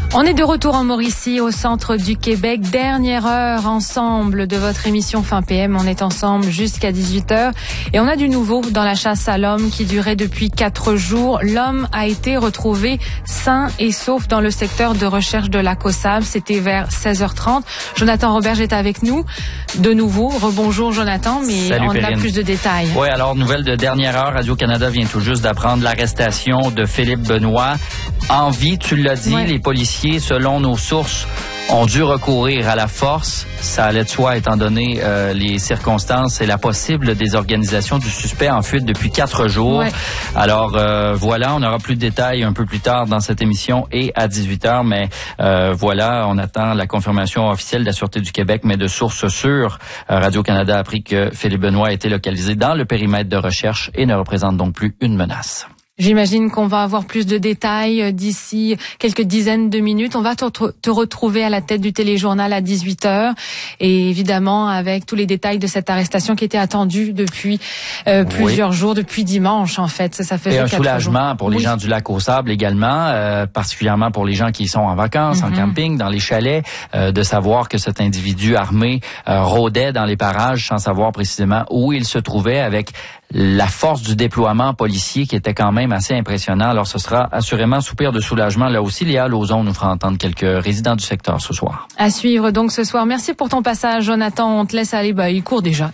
On est de retour en Mauricie, au centre du Québec. Dernière heure ensemble de votre émission Fin PM. On est ensemble jusqu'à 18h. Et on a du nouveau dans la chasse à l'homme qui durait depuis 4 jours. L'homme a été retrouvé sain et sauf dans le secteur de recherche de Lac aux Sables. C'était vers 16h30. Jonathan Roberge est avec nous. De nouveau, rebonjour Jonathan, mais salut, on Perrine. a plus de détails. Oui, alors, nouvelle de dernière heure. Radio-Canada vient tout juste d'apprendre l'arrestation de Philippe Benoît. En vie, tu l'as dit, Ouais. Les policiers, selon nos sources, ont dû recourir à la force. Ça allait de soi étant donné les circonstances et la possible désorganisation du suspect en fuite depuis 4 jours. Ouais. Alors voilà, on aura plus de détails un peu plus tard dans cette émission et à 18h, mais voilà, on attend la confirmation officielle de la Sûreté du Québec, mais de sources sûres. Radio-Canada a appris que Philippe Benoît a été localisé dans le périmètre de recherche et ne représente donc plus une menace. J'imagine qu'on va avoir plus de détails d'ici quelques dizaines de minutes. On va te retrouver à la tête du téléjournal à 18h. Et évidemment, avec tous les détails de cette arrestation qui était attendue depuis plusieurs jours, depuis dimanche en fait. Ça faisait 4 jours. Et un soulagement jours. pour les gens du Lac aux Sables également, particulièrement pour les gens qui sont en vacances, en camping, dans les chalets, de savoir que cet individu armé rôdait dans les parages sans savoir précisément où il se trouvait, avec la force du déploiement policier qui était quand même assez impressionnant. Alors, ce sera assurément soupir de soulagement. Là aussi, Léa Lauzon nous fera entendre quelques résidents du secteur ce soir. À suivre donc ce soir. Merci pour ton passage, Jonathan. On te laisse aller. Il court déjà.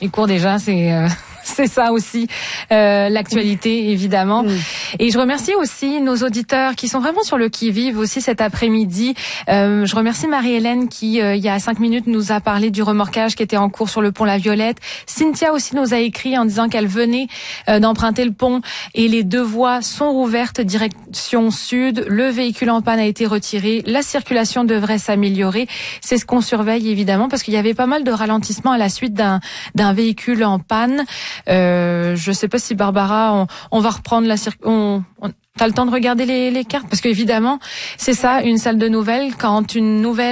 C'est ça aussi, l'actualité, évidemment. Et je remercie aussi nos auditeurs qui sont vraiment sur le qui-vive aussi cet après-midi. Je remercie Marie-Hélène qui, il y a 5 minutes, nous a parlé du remorquage qui était en cours sur le pont La Violette. Cynthia aussi nous a écrit en disant qu'elle venait d'emprunter le pont et les 2 voies sont rouvertes direction sud. Le véhicule en panne a été retiré. La circulation devrait s'améliorer. C'est ce qu'on surveille, évidemment, parce qu'il y avait pas mal de ralentissements à la suite d'un véhicule en panne. Je sais pas si Barbara, on va reprendre t'as le temps de regarder les cartes, parce qu'évidemment, c'est ça, une salle de nouvelles, quand une nouvelle